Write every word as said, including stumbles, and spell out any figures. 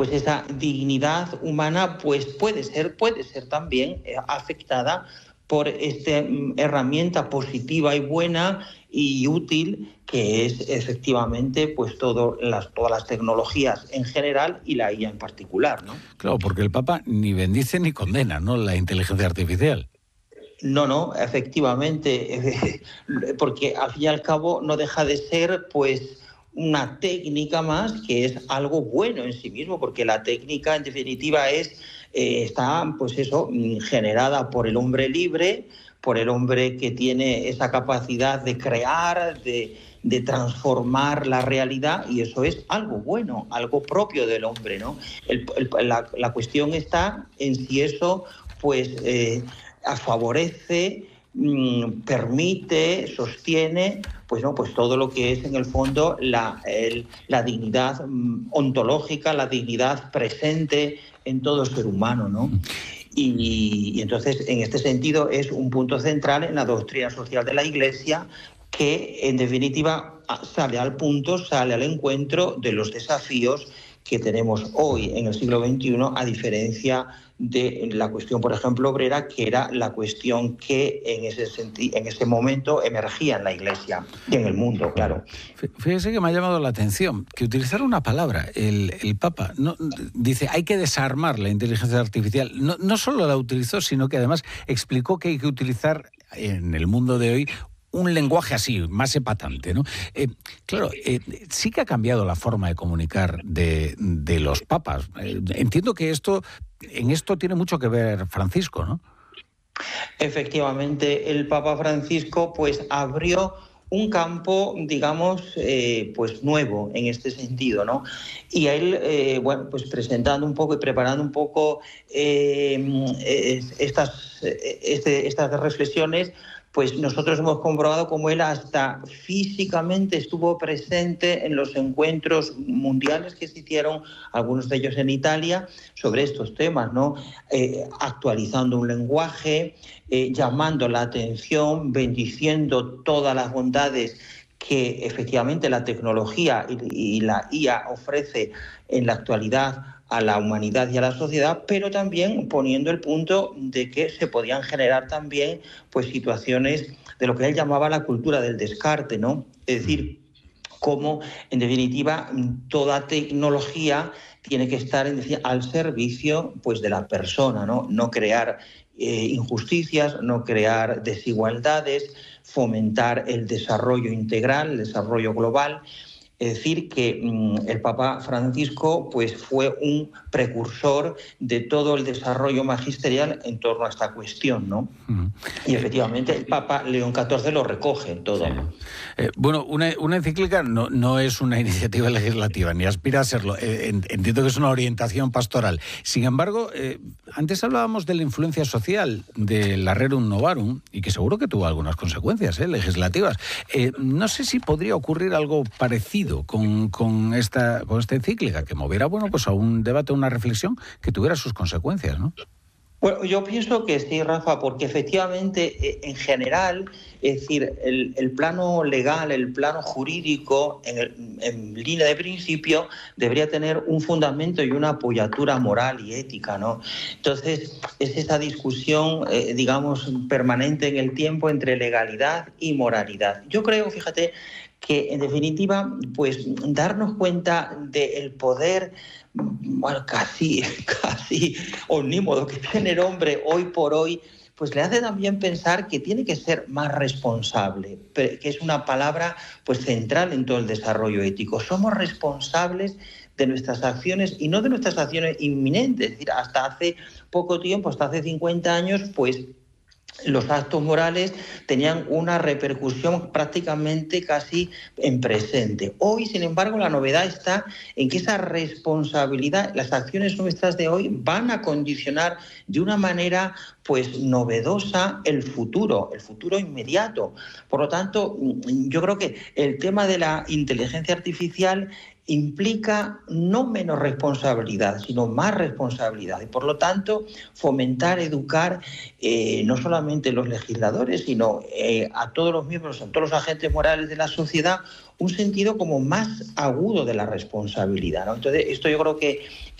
pues esa dignidad humana pues puede ser, puede ser también eh, afectada por esta mm, herramienta positiva y buena y útil que es efectivamente pues todo las, todas las tecnologías en general y la I A en particular, ¿no? Claro, porque el Papa ni bendice ni condena, ¿no?, la inteligencia artificial. No, no, efectivamente, porque al fin y al cabo no deja de ser pues una técnica más que es algo bueno en sí mismo, porque la técnica en definitiva es eh, está pues eso generada por el hombre libre, por el hombre que tiene esa capacidad de crear, de, de transformar la realidad, y eso es algo bueno, algo propio del hombre, ¿no? El, el, la, la cuestión está en si eso pues eh, favorece, mmm, permite, sostiene, pues no, pues todo lo que es en el fondo la, el, la dignidad mmm, ontológica, la dignidad presente en todo ser humano, ¿no? Y, y entonces, en este sentido, es un punto central en la doctrina social de la Iglesia que, en definitiva, sale al punto, sale al encuentro de los desafíos que tenemos hoy en el siglo veintiuno, a diferencia de la cuestión, por ejemplo, obrera, que era la cuestión que en ese senti- en ese momento emergía en la Iglesia y en el mundo, claro. Fíjese que me ha llamado la atención que utilizar una palabra, el, el Papa, no, dice hay que desarmar la inteligencia artificial. No, no solo la utilizó, sino que además explicó que hay que utilizar en el mundo de hoy un lenguaje así, más epatante, ¿no? Eh, claro, eh, sí que ha cambiado la forma de comunicar de, de los papas. Eh, entiendo que esto, en esto tiene mucho que ver Francisco, ¿no? Efectivamente, el Papa Francisco pues abrió un campo, digamos, eh, pues nuevo en este sentido, ¿no? Y a él, eh, bueno, pues presentando un poco y preparando un poco eh, estas, este, estas reflexiones, pues nosotros hemos comprobado cómo él hasta físicamente estuvo presente en los encuentros mundiales que se hicieron, algunos de ellos en Italia, sobre estos temas, ¿no? Eh, actualizando un lenguaje, eh, llamando la atención, bendiciendo todas las bondades que efectivamente la tecnología y, y la I A ofrece en la actualidad a la humanidad y a la sociedad, pero también poniendo el punto de que se podían generar también pues situaciones de lo que él llamaba la cultura del descarte, ¿no? Es decir, cómo en definitiva toda tecnología tiene que estar en decir, al servicio pues de la persona, ¿no? No crear eh, injusticias, no crear desigualdades, fomentar el desarrollo integral, el desarrollo global. Es decir, que mmm, el Papa Francisco pues, fue un precursor de todo el desarrollo magisterial en torno a esta cuestión, ¿no? Uh-huh. Y efectivamente el Papa León catorce lo recoge todo. Sí. Eh, bueno, una, una encíclica no, no es una iniciativa legislativa, ni aspira a serlo. Eh, entiendo que es una orientación pastoral. Sin embargo, eh, antes hablábamos de la influencia social del Rerum Novarum, y que seguro que tuvo algunas consecuencias eh, legislativas. Eh, no sé si podría ocurrir algo parecido Con, con, esta, con esta encíclica, que moviera bueno, pues a un debate, a una reflexión que tuviera sus consecuencias, ¿no? Bueno, yo pienso que sí, Rafa, porque efectivamente, en general, es decir, el, el plano legal, el plano jurídico, en, el, en línea de principio, debería tener un fundamento y una apoyatura moral y ética, ¿no? Entonces, es esa discusión, eh, digamos, permanente en el tiempo entre legalidad y moralidad. Yo creo, fíjate, que en definitiva, pues darnos cuenta del poder, bueno, casi, casi omnímodo que tiene el hombre hoy por hoy, pues le hace también pensar que tiene que ser más responsable, que es una palabra pues central en todo el desarrollo ético. Somos responsables de nuestras acciones y no de nuestras acciones inminentes. Es decir, hasta hace poco tiempo, hasta hace cincuenta años, pues los actos morales tenían una repercusión prácticamente casi en presente. Hoy, sin embargo, la novedad está en que esa responsabilidad, las acciones nuestras de hoy van a condicionar de una manera pues novedosa el futuro, el futuro inmediato. Por lo tanto, yo creo que el tema de la inteligencia artificial implica no menos responsabilidad, sino más responsabilidad. Y por lo tanto, fomentar, educar, eh, no solamente los legisladores, sino eh, a todos los miembros, a todos los agentes morales de la sociedad, un sentido como más agudo de la responsabilidad, ¿no? Entonces, esto yo creo que,